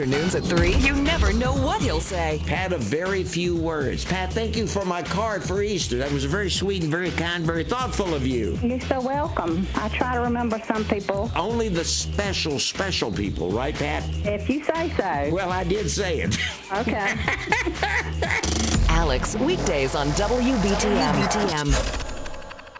Afternoons at 3, you never know what he'll say. Pat, of very few words. Pat, thank you for my card for Easter. That was very sweet and very kind, very thoughtful of you. You're so welcome. I try to remember some people. Only the special people, right, Pat? If you say so. Well, I did say it. Okay. Alex, weekdays on WBTM.